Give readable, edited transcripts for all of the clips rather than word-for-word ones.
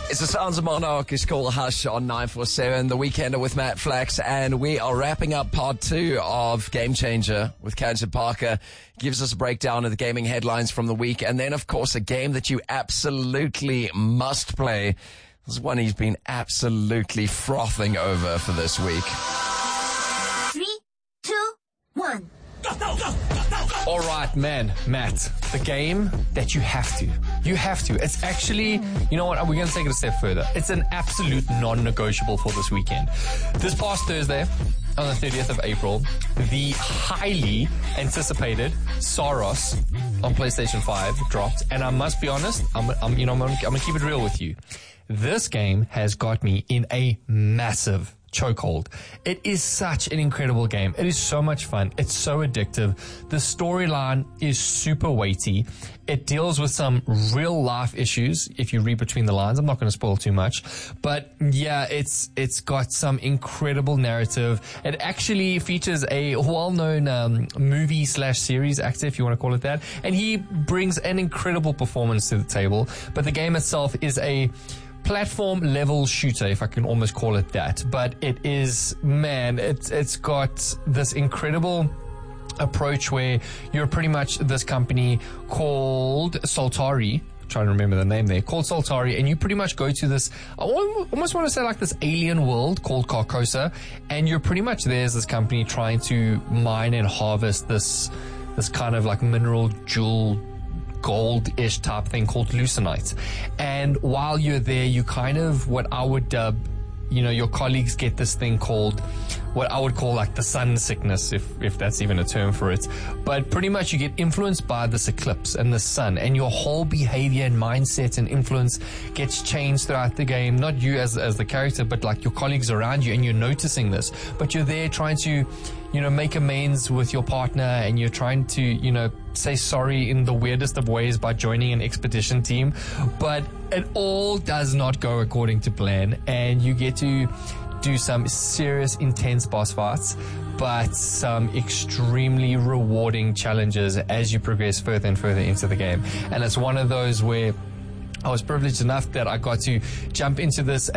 It's the Sounds of Monarch. It's called Hush on 947, The Weekender with Matt Flax, and we are wrapping up part 2 of Game Changer with Kajsa Parker. Gives us a breakdown of the gaming headlines from the week, and then, of course, a game that you absolutely must play. This is one he's been absolutely frothing over for this week. 3, 2, 1. All right, man, Matt, the game that you have to. It's actually, you know what, we're going to take it a step further. It's an absolute non-negotiable for this weekend. This past Thursday, on the 30th of April, the highly anticipated Saros on PlayStation 5 dropped, and I must be honest, I'm going to keep it real with you. This game has got me in a massive chokehold. It is such an incredible game. It is so much fun. It's so addictive. The storyline is super weighty. It deals with some real life issues if you read between the lines. I'm not going to spoil too much, but yeah, it's got some incredible narrative. It actually features a well-known movie/series actor, if you want to call it that, and he brings an incredible performance to the table. But the game itself is a platform level shooter, if I can almost call it that. But it is, man, it's got this incredible approach where you're pretty much this company called Soltari, trying to remember the name there, called Soltari, and you pretty much go to this, I almost want to say like this alien world called Carcosa, and you're pretty much there as this company trying to mine and harvest this kind of like mineral jewel gold-ish type thing called Lucenite. And while you're there, you kind of, what I would dub, your colleagues get this thing called what I would call like the sun sickness, if that's even a term for it. But pretty much you get influenced by this eclipse and the sun, and your whole behavior and mindset and influence gets changed throughout the game. Not you as the character, but like your colleagues around you, and you're noticing this. But you're there trying to, make amends with your partner, and you're trying to, say sorry in the weirdest of ways by joining an expedition team. But it all does not go according to plan, and you get to do some serious, intense boss fights, but some extremely rewarding challenges as you progress further and further into the game. And it's one of those where I was privileged enough that I got to jump into this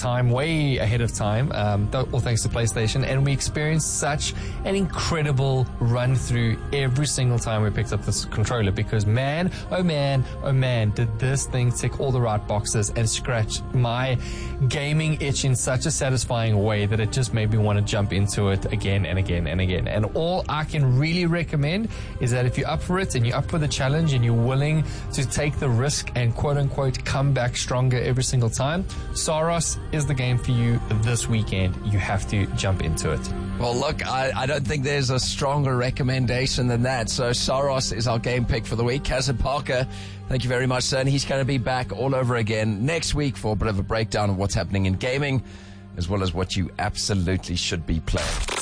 way ahead of time, all thanks to PlayStation, and we experienced such an incredible run through every single time we picked up this controller, because man, oh man, did this thing tick all the right boxes and scratch my gaming itch in such a satisfying way that it just made me want to jump into it again and again and again. And all I can really recommend is that if you're up for it and you're up for the challenge and you're willing to take the risk and quote-unquote come back stronger every single time, Saros is the game for you this weekend. You have to jump into it. Well, look, I don't think there's a stronger recommendation than that. So Saros is our game pick for the week. Kajsa Parker, thank you very much, sir. And he's going to be back all over again next week for a bit of a breakdown of what's happening in gaming, as well as what you absolutely should be playing.